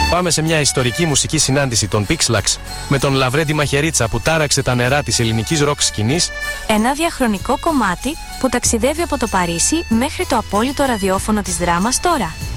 Πάμε σε μια ιστορική μουσική συνάντηση των Pixlax με τον Λαβρέντη Μαχαιρίτσα που τάραξε τα νερά της ελληνικής ροκ σκηνής. Ένα διαχρονικό κομμάτι που ταξιδεύει από το Παρίσι μέχρι το απόλυτο ραδιόφωνο της δράμας τώρα.